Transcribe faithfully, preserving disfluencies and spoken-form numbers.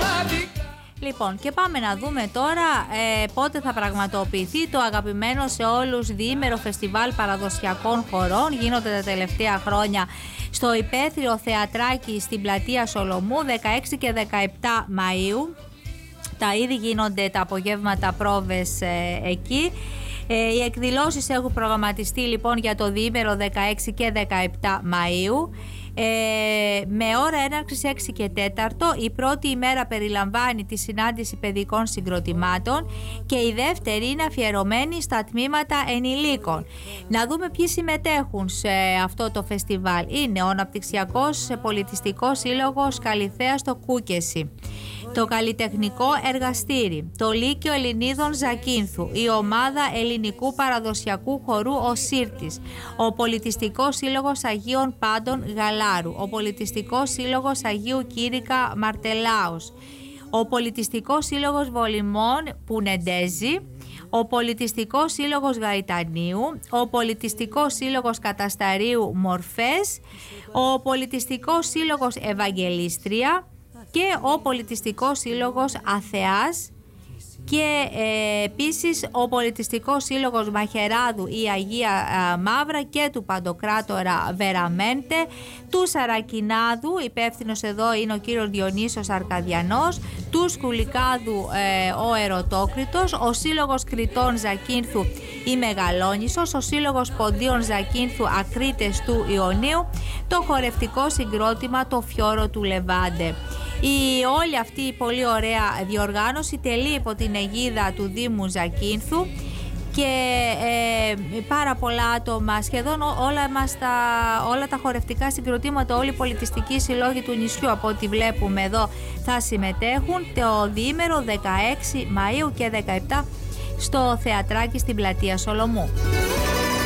Λοιπόν, και πάμε να δούμε τώρα ε, πότε θα πραγματοποιηθεί το αγαπημένο σε όλους διήμερο φεστιβάλ παραδοσιακών χορών. Γίνονται τα τελευταία χρόνια στο υπαίθριο θεατράκι στην πλατεία Σολομού, δεκαέξι και δεκαεπτά Μαΐου. Τα ήδη γίνονται τα απογεύματα πρόβες ε, εκεί. Ε, οι εκδηλώσεις έχουν προγραμματιστεί λοιπόν για το διήμερο δεκαέξι και δεκαεπτά Μαΐου. Ε, με ώρα έναρξης έξι και τέταρτο. Η πρώτη ημέρα περιλαμβάνει τη συνάντηση παιδικών συγκροτημάτων και η δεύτερη είναι αφιερωμένη στα τμήματα ενηλίκων. Να δούμε ποιοι συμμετέχουν σε αυτό το φεστιβάλ. Είναι ο Αναπτυξιακός Πολιτιστικός Σύλλογος Καλιθέας στο Κούκεση, το Καλλιτεχνικό Εργαστήρι, το Λύκειο Ελληνίδων Ζακίνθου, η Ομάδα Ελληνικού Παραδοσιακού Χορού Ο Σύρτης, ο Πολιτιστικός Σύλλογος Αγίων Πάντων Γαλάρου, ο Πολιτιστικός Σύλλογος Αγίου Κύρικα Μαρτελάους, ο Πολιτιστικός Σύλλογος Βολιμών Πουνεντέζη, ο Πολιτιστικός Σύλλογος Γαϊτανίου, ο Πολιτιστικός Σύλλογος Κατασταρίου Μορφές, ο Πολιτιστικός Σύλλογος Ευαγγελίστρια και ο Πολιτιστικός Σύλλογος Αθεάς και ε, επίσης ο Πολιτιστικός Σύλλογος Μαχαιράδου η Αγία α, Μαύρα και του Παντοκράτορα Βεραμέντε, του Σαρακινάδου, υπεύθυνος εδώ είναι ο κύριος Διονύσος Αρκαδιανός, του Σκουλικάδου ε, ο Ερωτόκριτος, ο Σύλλογος Κριτών Ζακίνθου η Μεγαλόνισσος, ο Σύλλογος Ποντίων Ζακίνθου Ακρίτες του Ιωνίου, το χορευτικό συγκρότημα το Φιόρο του Λεβάντε. Η όλη αυτή η πολύ ωραία διοργάνωση τελεί υπό την αιγίδα του Δήμου Ζακίνθου και ε, πάρα πολλά άτομα, σχεδόν όλα, μας τα, όλα τα χορευτικά συγκροτήματα, όλοι οι πολιτιστικοί συλλόγοι του νησιού από ό,τι βλέπουμε εδώ θα συμμετέχουν το διήμερο δεκαέξι Μαΐου και δεκαεπτά στο θεατράκι στην πλατεία Σολομού.